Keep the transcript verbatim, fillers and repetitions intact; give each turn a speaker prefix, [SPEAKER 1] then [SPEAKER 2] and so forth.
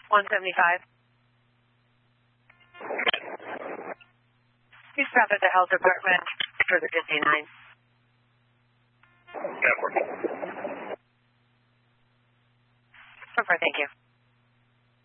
[SPEAKER 1] one seventy-five. Please stop at the health department for the fifty-nine.
[SPEAKER 2] Network.
[SPEAKER 1] So far, thank you.